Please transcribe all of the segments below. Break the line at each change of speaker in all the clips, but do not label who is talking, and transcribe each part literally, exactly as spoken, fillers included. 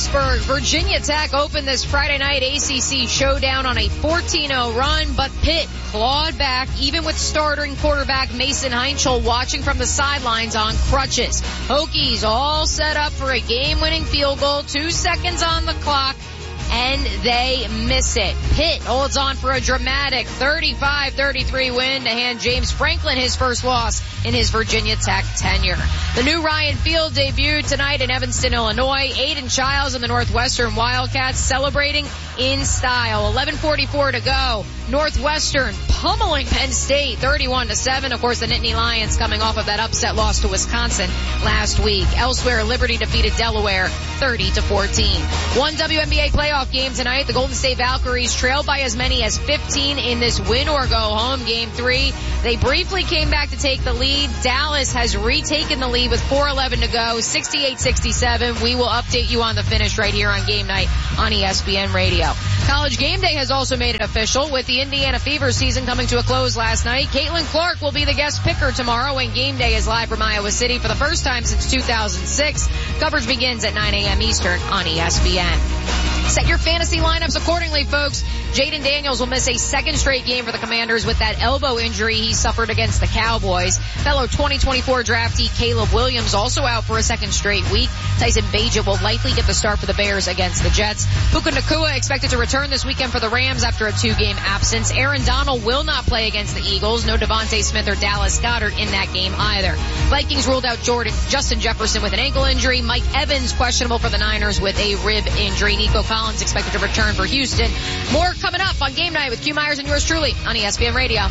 Pittsburgh. Virginia Tech opened this Friday night A C C showdown on a fourteen oh run, but Pitt clawed back even with starting quarterback Mason Heinschel watching from the sidelines on crutches. Hokies all set up for a game-winning field goal, two seconds on the clock, and they miss it. Pitt holds on for a dramatic thirty-five thirty-three win to hand James Franklin his first loss in his Virginia Tech tenure. The new Ryan Field debuted tonight in Evanston, Illinois. Aiden Childs and the Northwestern Wildcats celebrating in style. eleven forty-four to go. Northwestern pummeling Penn State thirty-one to seven. Of course, the Nittany Lions coming off of that upset loss to Wisconsin last week. Elsewhere, Liberty defeated Delaware thirty to fourteen. One W N B A playoff game tonight. The Golden State Valkyries trailed by as many as fifteen in this win or go home game three. They briefly came back to take the lead. Dallas has retaken the lead with four eleven to go, sixty-eight sixty-seven. We will update you on the finish right here on Game Night on E S P N Radio. College Game Day has also made it official with the Indiana Fever season coming to a close last night. Caitlin Clark will be the guest picker tomorrow when Game Day is live from Iowa City for the first time since two thousand six. Coverage begins at nine a.m. Eastern on E S P N. Set your fantasy lineups accordingly, folks. Jaden Daniels will miss a second straight game for the Commanders with that elbow injury he suffered against the Cowboys. Fellow twenty twenty-four draftee Caleb Williams also out for a second straight week. Tyson Bagent will likely get the start for the Bears against the Jets. Puka Nacua expected to return this weekend for the Rams after a two-game absence. Aaron Donald will not play against the Eagles. No Devontae Smith or Dallas Goedert in that game either. Vikings ruled out Jordan Justin Jefferson with an ankle injury. Mike Evans questionable for the Niners with a rib injury. Nico Collins expected to return for Houston. More coming up on Game Night with Q Myers and yours truly on E S P N Radio.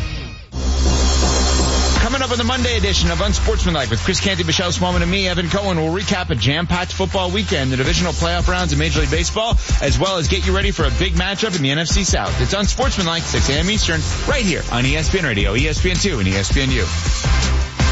Coming up on the Monday edition of Unsportsmanlike with Chris Canty, Michelle Smallman, and me, Evan Cohen, we'll recap a jam-packed football weekend, the divisional playoff rounds in Major League Baseball, as well as get you ready for a big matchup in the N F C South. It's Unsportsmanlike, six a.m. Eastern, right here on E S P N Radio, E S P N two, and E S P N U.